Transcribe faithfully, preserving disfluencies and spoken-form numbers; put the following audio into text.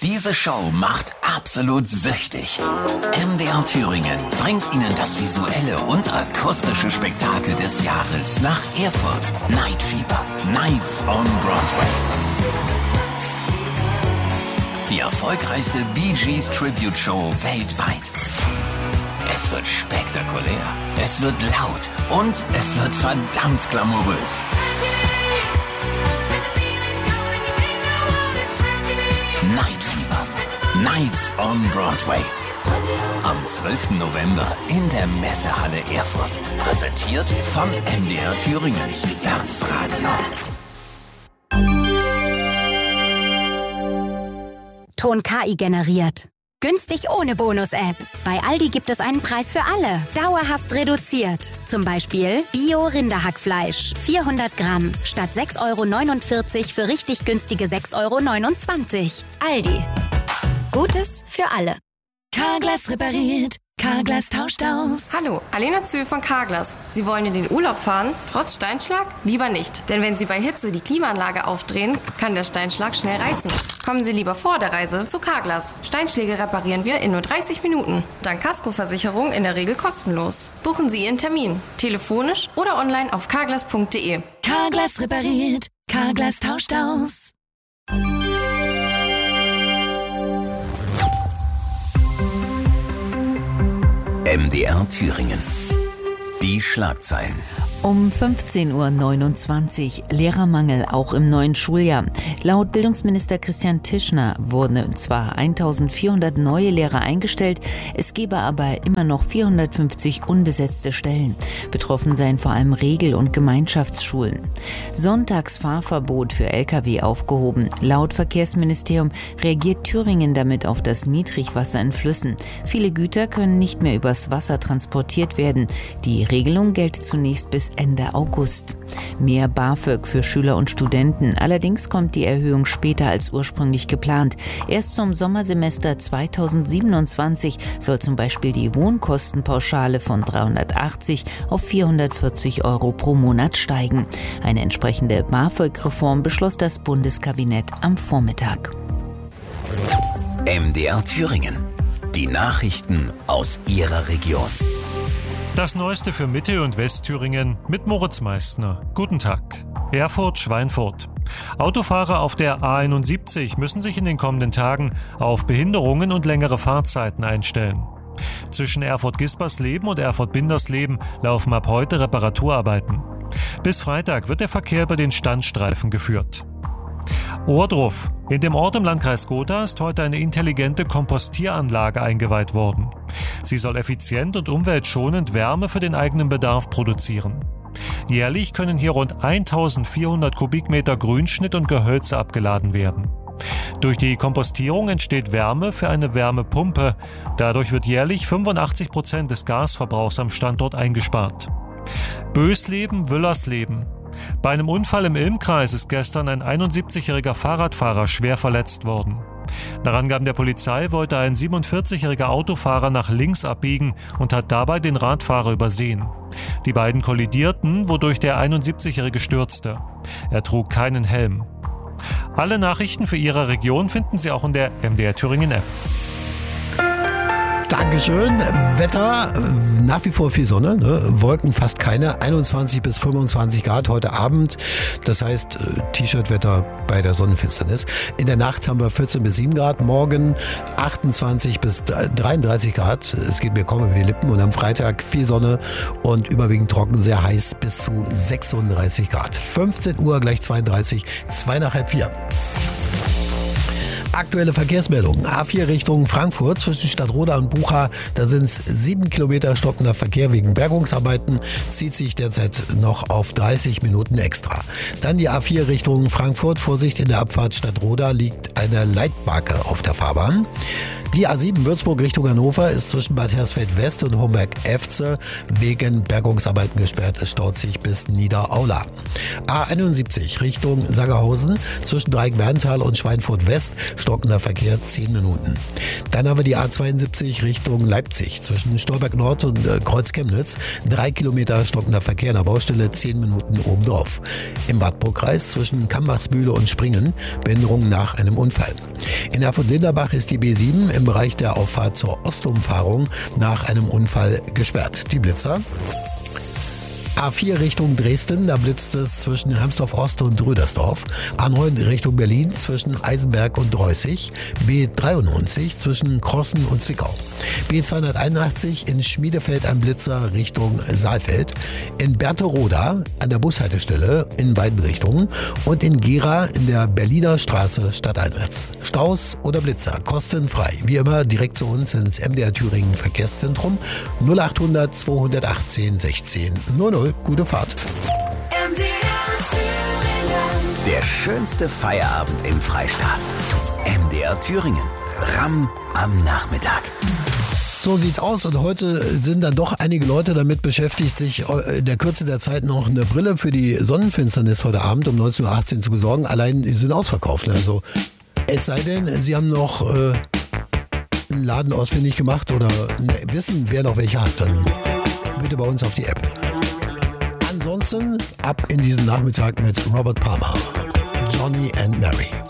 Diese Show macht absolut süchtig. M D R Thüringen bringt Ihnen das visuelle und akustische Spektakel des Jahres nach Erfurt. Night Fever, Nights on Broadway. Die erfolgreichste Bee Gees Tribute Show weltweit. Es wird spektakulär, es wird laut und es wird verdammt glamourös. Night Fever, Nights on Broadway. Am zwölften November in der Messehalle Erfurt. Präsentiert von M D R Thüringen. Das Radio. Ton K I generiert. Günstig ohne Bonus-App. Bei Aldi gibt es einen Preis für alle. Dauerhaft reduziert. Zum Beispiel Bio-Rinderhackfleisch. vierhundert Gramm. Statt sechs Euro neunundvierzig für richtig günstige sechs Euro neunundzwanzig. Aldi. Gutes für alle. Carglass repariert. Carglass tauscht aus. Hallo, Alena Zühl von Carglass. Sie wollen in den Urlaub fahren, trotz Steinschlag? Lieber nicht. Denn wenn Sie bei Hitze die Klimaanlage aufdrehen, kann der Steinschlag schnell reißen. Kommen Sie lieber vor der Reise zu Carglass. Steinschläge reparieren wir in nur dreißig Minuten. Dank Kaskoversicherung in der Regel kostenlos. Buchen Sie Ihren Termin. Telefonisch oder online auf carglass punkt de. Carglass repariert. Carglass tauscht aus. M D R Thüringen. Die Schlagzeilen. Um fünfzehn Uhr neunundzwanzig Lehrermangel auch im neuen Schuljahr. Laut Bildungsminister Christian Tischner wurden zwar eintausendvierhundert neue Lehrer eingestellt, es gebe aber immer noch vierhundertfünfzig unbesetzte Stellen. Betroffen seien vor allem Regel- und Gemeinschaftsschulen. Sonntagsfahrverbot für L K W aufgehoben. Laut Verkehrsministerium reagiert Thüringen damit auf das Niedrigwasser in Flüssen. Viele Güter können nicht mehr übers Wasser transportiert werden. Die Regelung gelte zunächst bis Ende August. Mehr BAföG für Schüler und Studenten. Allerdings kommt die Erhöhung später als ursprünglich geplant. Erst zum Sommersemester zweitausendsiebenundzwanzig soll zum Beispiel die Wohnkostenpauschale von dreihundertachtzig auf vierhundertvierzig Euro pro Monat steigen. Eine entsprechende BAföG-Reform beschloss das Bundeskabinett am Vormittag. M D R Thüringen. Die Nachrichten aus Ihrer Region. Das Neueste für Mitte- und Westthüringen mit Moritz Meissner. Guten Tag. Erfurt-Schweinfurt. Autofahrer auf der A einundsiebzig müssen sich in den kommenden Tagen auf Behinderungen und längere Fahrzeiten einstellen. Zwischen Erfurt-Gispersleben und Erfurt-Bindersleben laufen ab heute Reparaturarbeiten. Bis Freitag wird der Verkehr über den Standstreifen geführt. Ohrdruf. In dem Ort im Landkreis Gotha ist heute eine intelligente Kompostieranlage eingeweiht worden. Sie soll effizient und umweltschonend Wärme für den eigenen Bedarf produzieren. Jährlich können hier rund eintausendvierhundert Kubikmeter Grünschnitt und Gehölze abgeladen werden. Durch die Kompostierung entsteht Wärme für eine Wärmepumpe. Dadurch wird jährlich fünfundachtzig Prozent des Gasverbrauchs am Standort eingespart. Bösleben, Wüllersleben. Bei einem Unfall im Ilmkreis ist gestern ein einundsiebzigjähriger Fahrradfahrer schwer verletzt worden. Nach Angaben der Polizei wollte ein siebenundvierzigjähriger Autofahrer nach links abbiegen und hat dabei den Radfahrer übersehen. Die beiden kollidierten, wodurch der einundsiebzigjährige stürzte. Er trug keinen Helm. Alle Nachrichten für Ihre Region finden Sie auch in der M D R Thüringen App. Dankeschön. Wetter, nach wie vor viel Sonne, ne? Wolken fast keine, einundzwanzig bis fünfundzwanzig Grad heute Abend. Das heißt T-Shirt-Wetter bei der Sonnenfinsternis. In der Nacht haben wir vierzehn bis sieben Grad, morgen achtundzwanzig bis dreiunddreißig Grad. Es geht mir kaum über die Lippen. Und am Freitag viel Sonne und überwiegend trocken, sehr heiß, bis zu sechsunddreißig Grad. fünfzehn Uhr gleich zweiunddreißig, zwei nach halb vier. Aktuelle Verkehrsmeldungen. A vier Richtung Frankfurt zwischen Stadtroda und Bucha. Da sind es sieben Kilometer stockender Verkehr wegen Bergungsarbeiten. Zieht sich derzeit noch auf dreißig Minuten extra. Dann die A vier Richtung Frankfurt. Vorsicht, in der Abfahrt Stadtroda liegt eine Leitmarke auf der Fahrbahn. Die A sieben Würzburg Richtung Hannover ist zwischen Bad Hersfeld West und Homberg-Efze wegen Bergungsarbeiten gesperrt. Es staut sich bis Niederaula. A einundsiebzig Richtung Sangerhausen zwischen Dreieck-Werntal und Schweinfurt West stockender Verkehr zehn Minuten. Dann haben wir die A zweiundsiebzig Richtung Leipzig zwischen Stolberg Nord und äh, Kreuz Chemnitz. Drei Kilometer stockender Verkehr an der Baustelle, zehn Minuten obendrauf. Im Wartburgkreis zwischen Kambachsmühle und Springen Behinderung nach einem Unfall. In Erfurt-Linderbach ist die B sieben im Bereich der Auffahrt zur Ostumfahrung nach einem Unfall gesperrt. Die Blitzer. A vier Richtung Dresden, da blitzt es zwischen Hermsdorf Ost und Rödersdorf. A neun Richtung Berlin zwischen Eisenberg und Dreußig. B dreiundneunzig zwischen Krossen und Zwickau. B zweihunderteinundachtzig in Schmiedefeld ein Blitzer Richtung Saalfeld. In Berthe-Roda an der Bushaltestelle in beiden Richtungen. Und in Gera in der Berliner Straße stadteinwärts. Staus oder Blitzer, kostenfrei. Wie immer direkt zu uns ins M D R Thüringen Verkehrszentrum null achthundert zweihundertachtzehn sechzehn null null. Gute Fahrt. M D R Thüringen. Der schönste Feierabend im Freistaat. M D R Thüringen. Ramm am Nachmittag. So sieht's aus und heute sind dann doch einige Leute damit beschäftigt, sich in der Kürze der Zeit noch eine Brille für die Sonnenfinsternis heute Abend um neunzehn Uhr achtzehn zu besorgen. Allein die sind ausverkauft. Also es sei denn, Sie haben noch äh, einen Laden ausfindig gemacht oder ne, wissen, wer noch welche hat, dann bitte bei uns auf die App. Ansonsten ab in diesen Nachmittag mit Robert Palmer, Johnny and Mary.